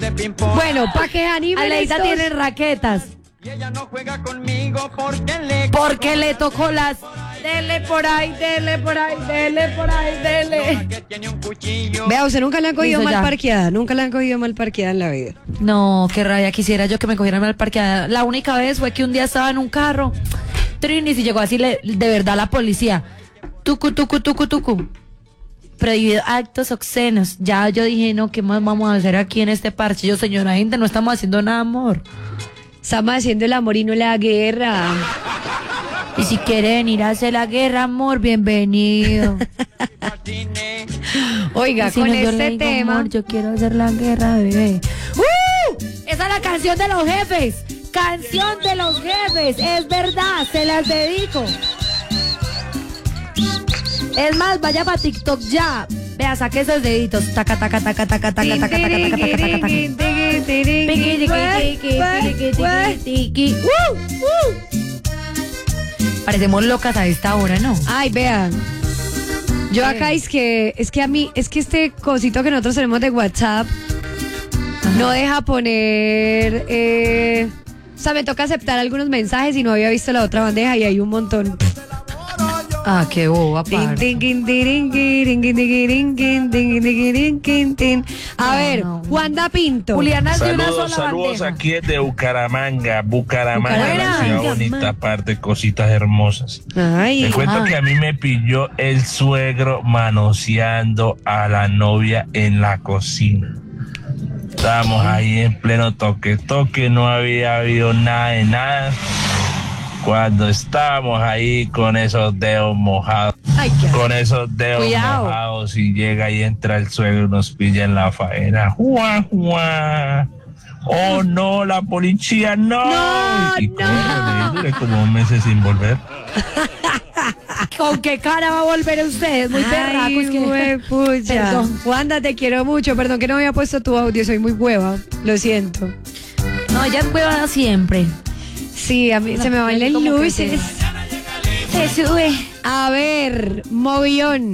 Bueno, para que animen Aleida estos... tiene raquetas. Y ella no juega conmigo Porque le tocó las... Dele por ahí, dele por ahí, dele por ahí, dele. que tiene un cuchillo. Vea, usted nunca la han cogido Listo, mal ya. parqueada, nunca la han cogido mal parqueada en la vida. No, qué rabia, quisiera yo que me cogieran mal parqueada. La única vez fue que un día estaba en un carro, Trinis, y llegó así de verdad la policía. Tucu, tucu, tucu, tucu. Prohibido actos obscenos. Ya yo dije, no, ¿qué más vamos a hacer aquí en este parche? Yo, señora gente, no estamos haciendo nada, amor. Estamos haciendo el amor y no la guerra. Y si quiere venir a hacer la guerra, amor, bienvenido. Oiga, Y si con no, yo este le digo, tema... amor, yo quiero hacer la guerra, bebé. Esa es la canción de los jefes. Canción de los jefes. Es verdad, se las dedico. Es más, vaya para TikTok ya. Vea, saque esos deditos. Taca, taca, taca, taca, taca, taca, taca, taca, taca, taca, taca, taca. Parecemos locas a esta hora, ¿no? Ay, vean. Yo acá es que a mí, es que este cosito que nosotros tenemos de WhatsApp no deja poner, o sea, me toca aceptar algunos mensajes y no había visto la otra bandeja y hay un montón. Ah, qué boba, par. A ver, no. Wanda Pinto. Juliana es de una Saludos, sola saludos bandeja. aquí desde Bucaramanga, Bucaramanga. la ciudad bonita, parte cositas hermosas. Ay, Te cuento que a mí me pilló el suegro manoseando a la novia en la cocina. Estábamos ahí en pleno toque, no había habido nada de nada. Cuando estábamos ahí con esos dedos mojados, Cuidado. mojados, y llega y entra el suegro y nos pilla en la faena. ¡Juá, juá! ¡Oh, no, la policía, no! No, Y duré como meses sin volver. ¿Con qué cara va a volver usted? Muy berraco, es que... huepucha. Perdón. Wanda, te quiero mucho. Perdón que no había puesto tu audio, soy muy hueva. Lo siento. No, ella es huevada siempre. Sí, a mí se me van las Como que luces. Se sube. A ver, Movillón.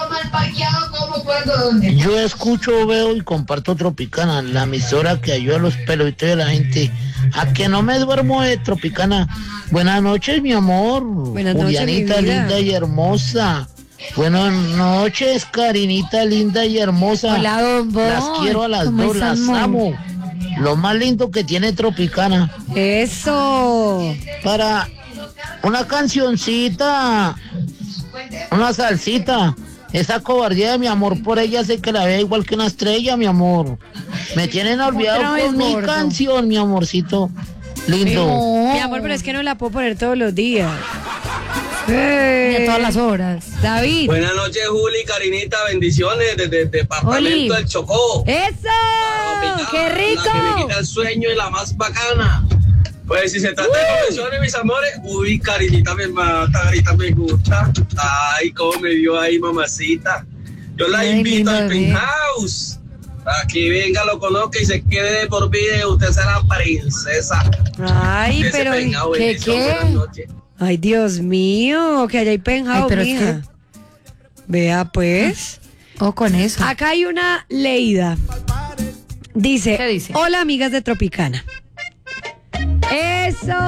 Yo escucho, veo y comparto Tropicana, la emisora que ayuda a los pelotitos de la gente. A que no me duermo de Tropicana. Buenas noches, mi amor. Buenas noches, Julianita, mi vida. linda y hermosa. Buenas noches, Karinita, linda y hermosa. Hola, don Boy. Las quiero a las ¿Cómo dos, estás, las amor? amo. Lo más lindo que tiene Tropicana. Eso. Para una cancioncita, una salsita. Esa cobardía de mi amor por ella hace que la vea igual que una estrella, mi amor. Me tienen olvidado Otra vez, con mi gordo. canción, mi amorcito lindo. No. Mi amor, pero es que no la puedo poner todos los días. Ni a todas las horas. David. Buenas noches, Juli, Karinita, bendiciones desde el departamento Oli. del Chocó. ¡Eso! ¡Qué La que me rico! quita el sueño y la más bacana. Pues si se trata de confesiones, mis amores, uy, Karinita me mata, Karinita me gusta. Ay, cómo me vio ahí, mamacita. Yo la Ay, invito lindo al bebé. penthouse. Para que venga, lo conozca y se quede de por vida y usted será princesa. Ay, de ese pero penthouse. ¿qué Bendición, qué? buenas noches. Ay, Dios mío, que allá hay Ay, penthouse, pero es mija. Vea, pues. O con eso. Acá hay una leída. Dice, ¿Qué dice? hola amigas de Tropicana. ¡Eso!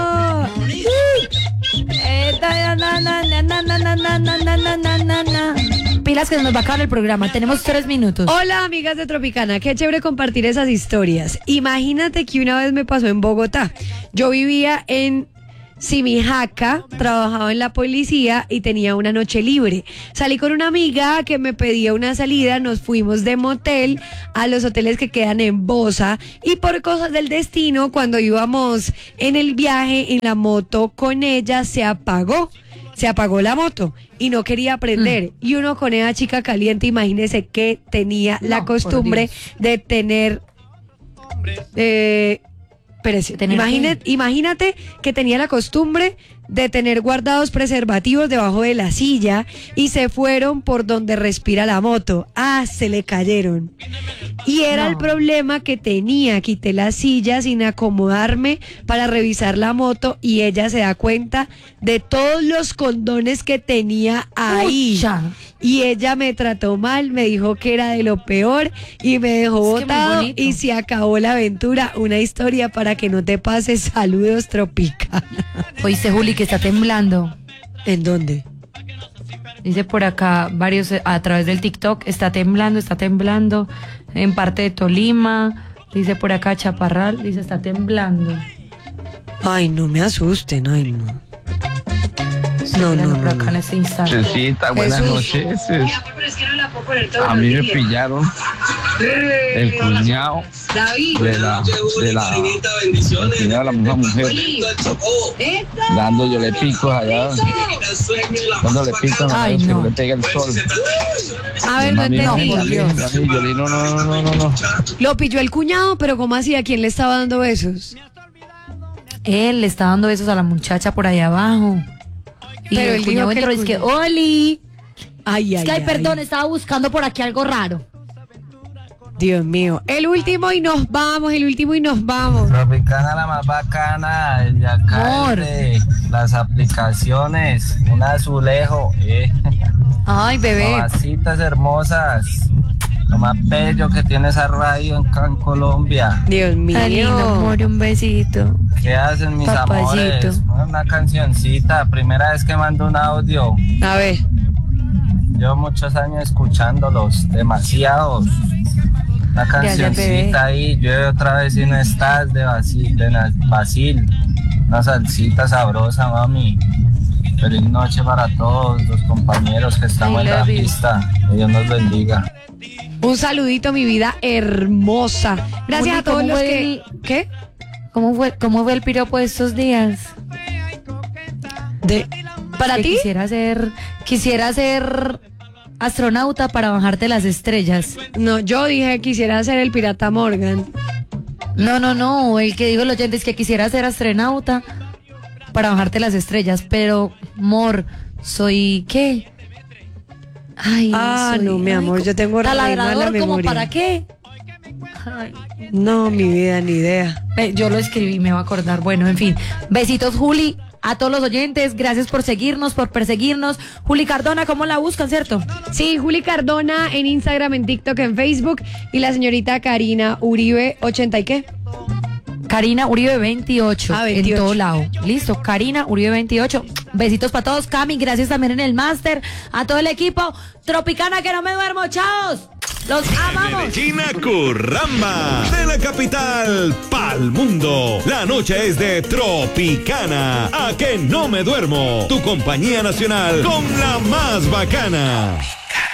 Pilas que se nos va a acabar el programa. Tenemos 3 minutos. Hola amigas de Tropicana, qué chévere compartir esas historias. Imagínate que una vez me pasó en Bogotá. Yo vivía en Simijaca, trabajaba en la policía y tenía una noche libre. Salí con una amiga que me pedía una salida, nos fuimos de motel a los hoteles que quedan en Bosa y por cosas del destino, cuando íbamos en el viaje en la moto con ella, se apagó la moto y no quería prender. Y uno con esa chica caliente, imagínese que tenía la No, por costumbre Dios. de tener... espérese, ¿Tener imagínate que tenía la costumbre de tener guardados preservativos debajo de la silla y se fueron por donde respira la moto. Ah, se le cayeron. Y era No. el problema que tenía. Quité la silla sin acomodarme para revisar la moto y ella se da cuenta de todos los condones que tenía ahí. Pucha. y ella me trató mal, me dijo que era de lo peor y me dejó Es que muy botado bonito. y se acabó la aventura. Una historia para que no te pases. Saludos, Tropicana. Oíste, Juli, que está temblando. ¿En dónde? Dice por acá varios a través del TikTok, está temblando en parte de Tolima. Dice por acá Chaparral, dice está temblando. Ay, no me asusten, ay, no. No, Temblando no, por no, acá en este instante. Cecita, buenas Jesús. noches. A mí me pillaron el cuñado de la Carinita, bendiciones. cuñado de la misma mujer, dándole picos allá, dándole picos Ay, que no. le pega el sol. A ver, no Mami, entendí. mami, Yoli, no. Lo pilló el cuñado, pero ¿cómo así? ¿A quién le estaba dando besos? Él le está dando besos a la muchacha por allá abajo. Y Pero el él cuñado dijo que entró el y es que, cuñado- Oli. Ay, Es que, ay, perdón, estaba buscando por aquí algo raro. Dios mío. El último y nos vamos, Tropicana la más bacana, desde acá Amor. de las aplicaciones, un azulejo, Ay, bebé. mamacitas hermosas, lo más bello que tiene esa radio acá en Colombia. Dios mío. Ay, lindo, amor, un besito. ¿Qué hacen mis Papayito. amores? Una cancioncita, primera vez que mando un audio, A ver. llevo muchos años escuchándolos, demasiados. Una Gracias, cancioncita ahí, llueve otra vez y no estás de Basil. Una salsita sabrosa, mami. Feliz noche para todos los compañeros que estamos I en la love you. pista. Que Dios nos bendiga. Un saludito, mi vida hermosa. Gracias Juli, a todos ¿cómo los fue que... el- ¿Qué? ¿Cómo fue el piropo de estos días? ¿Para Que ti? Quisiera ser astronauta para bajarte las estrellas. No, yo dije quisiera ser el pirata Morgan. No, el que dijo el oyente es que quisiera ser astronauta para bajarte las estrellas, pero, amor, soy, ¿qué? Ay, No, mi amor, yo tengo re mala taladrador, ¿como memoria. para qué? Ay, No, mi vida, ni idea. yo lo escribí, me va a acordar. Bueno, en fin, besitos, Juli. A todos los oyentes, gracias por seguirnos, por perseguirnos. Juli Cardona, ¿cómo la buscan, cierto? Sí, Juli Cardona en Instagram, en TikTok, en Facebook. Y la señorita Karina Uribe, 80 y qué. Karina Uribe 28, 28. en todo lado. Listo, Karina Uribe 28. Besitos para todos. Cami, gracias también en el máster. A todo el equipo. Tropicana, que no me duermo. ¡Chaos! ¡Los amamos! Medellín a Curramba, de la capital pa'l mundo. La noche es de Tropicana. A que no me duermo. Tu compañía nacional con la más bacana.